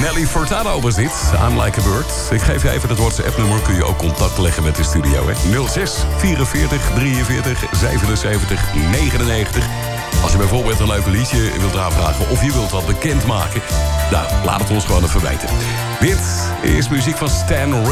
Nelly Furtado was dit. I'm Like a Bird. Ik geef je even het WhatsApp-nummer. Kun je ook contact leggen met de studio. Hè? 06 44 43 77 99. Als je bijvoorbeeld een leuk liedje wilt aanvragen of je wilt wat bekendmaken, nou, laat het ons gewoon even weten. Dit is muziek van Stan